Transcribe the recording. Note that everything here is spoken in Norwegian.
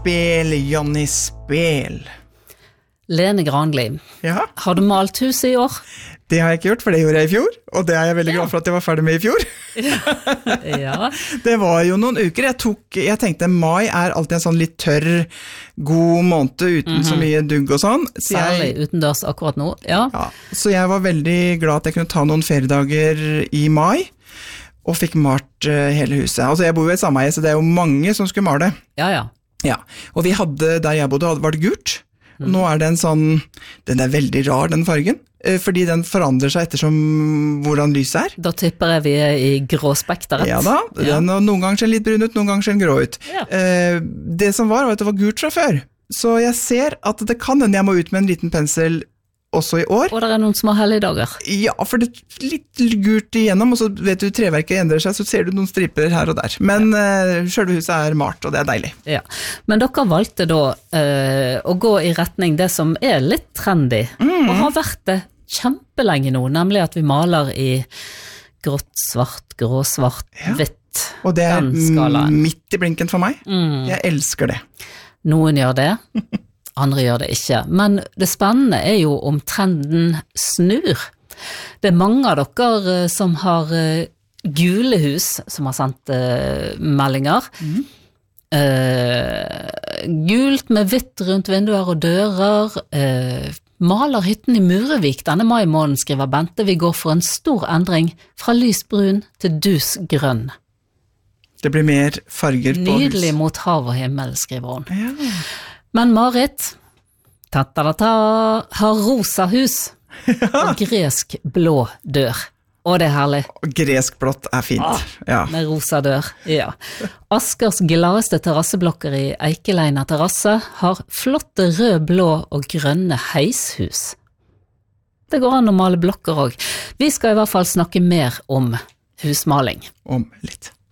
spel, Jonny, spel. Lene Granli, Ja, har du malt huset I år? det har jeg ikke gjort, for det gjorde jeg I fjor, og det er jeg veldig glad for at jeg var ferdig med I fjor. Ja. Det var jo noen uker, jeg tenkte mai er alltid en sånn litt tørr, god måned uten så mye dugg og sånn. Så Særlig utendørs akkurat nå, ja. ja, så jeg var veldig glad at jeg kunne ta noen feriedager I mai, og fikk malt hele huset. Altså jeg bor jo I et sameie, så det er jo mange som skulle male. Ja, ja. Ja, og vi hadde, der jeg bodde, var det gult. Nå er det en sånn, den er veldig rar, den fargen, fordi den forandrer seg ettersom hvordan lyset er. Da tipper jeg vi I gråspekteret. Ja da, den, noen ganger ser den litt brun ut, noen ganger ser den grå ut. Ja. Det som var at det var gult fra før, så jeg ser at det kan hende jeg må ut med en liten pensel også I år. Og det noen små helligdager. Ja, for det litt gult igjennom, og så vet du, treverket endrer seg, så ser du noen striper her og der. Men selve huset malt, og det deilig. Ja, men dere valgte da å gå I retning det som litt trendy, og har vært det kjempelenge nå, nemlig at vi maler I grått, svart, grå, svart, hvitt. Og det den skalaen. midt I blinken for meg. Jeg elsker det. Noen gjør det, andre gjør det ikke. Men det spennende jo om trenden snur. Det mange av dere som har gule hus, som har sendt meldinger. Gult med hvitt rundt vinduer og dører. Maler hytten I Murevik denne mai måneden, skriver Bente. Vi går for en stor endring fra lysbrun til dusgrønn. Det blir mer farger på hus. Nydelig mot hav og himmel, skriver hun. Ja. Men Marit, har rosa hus og gresk blå dør. Og det herlig. Gresk blått fint. Ja. Med rosa dør, ja. Askers gladeste terrasseblokker I Eikeleina terrasse har flotte rød, blå og grønne heishus. Det går an å male blokker også. Vi skal I hvert fall snakke mer om husmaling. Om litt.